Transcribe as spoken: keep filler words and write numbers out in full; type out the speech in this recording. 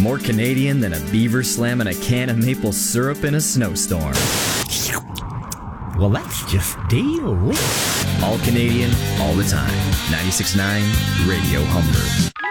More Canadian than a beaver slamming a can of maple syrup in a snowstorm. Well, that's just delicious. All Canadian, all the time. ninety-six point nine Radio Humber.